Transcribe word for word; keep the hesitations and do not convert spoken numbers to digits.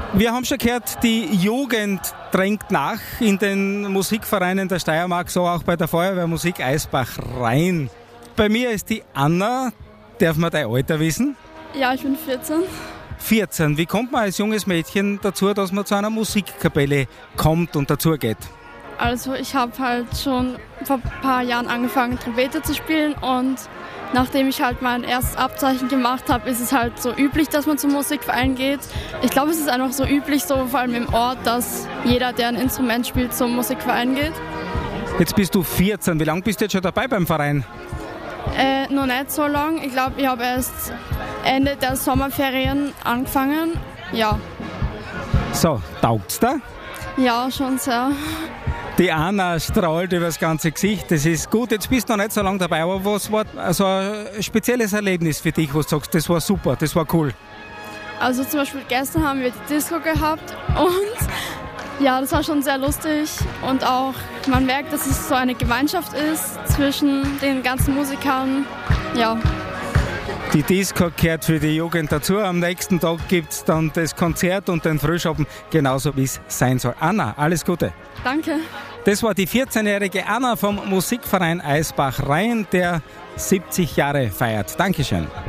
Wir haben schon gehört, die Jugend drängt nach in den Musikvereinen der Steiermark, so auch bei der Feuerwehrmusik Eisbach-Rhein. Bei mir ist die Anna. Darf man dein Alter wissen? Ja, ich bin vierzehn. vierzehn. Wie kommt man als junges Mädchen dazu, dass man zu einer Musikkapelle kommt und dazu geht? Also ich habe halt schon vor ein paar Jahren angefangen, Trompete zu spielen und nachdem ich halt mein erstes Abzeichen gemacht habe, ist es halt so üblich, dass man zum Musikverein geht. Ich glaube, es ist einfach so üblich, so vor allem im Ort, dass jeder, der ein Instrument spielt, zum Musikverein geht. Jetzt bist du vierzehn. Wie lange bist du jetzt schon dabei beim Verein? Äh, noch nicht so lang. Ich glaube, ich habe erst Ende der Sommerferien angefangen. Ja. So, taugt's da? Ja, schon sehr. Die Anna strahlt über das ganze Gesicht, das ist gut. Jetzt bist du noch nicht so lange dabei, aber was war also ein spezielles Erlebnis für dich, wo du sagst, das war super, das war cool? Also zum Beispiel gestern haben wir die Disco gehabt und ja, das war schon sehr lustig und auch man merkt, dass es so eine Gemeinschaft ist zwischen den ganzen Musikern, ja. Die Disco gehört für die Jugend dazu. Am nächsten Tag gibt es dann das Konzert und den Frühschoppen, genauso wie es sein soll. Anna, alles Gute. Danke. Das war die vierzehnjährige Anna vom Musikverein Eisbach-Rhein, der siebzig Jahre feiert. Dankeschön.